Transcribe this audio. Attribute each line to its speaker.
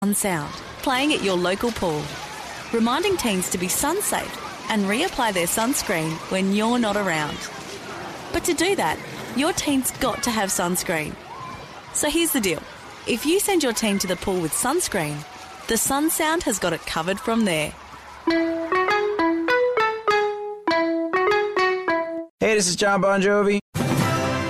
Speaker 1: Sound, playing at your local pool, reminding teens to be sun safe and reapply their sunscreen when you're not around. But to do that, your teen's got to have sunscreen. So here's the deal. If you send your teen to the pool with sunscreen, the Sun Sound has got it covered from there.
Speaker 2: Hey, this is John Bon Jovi.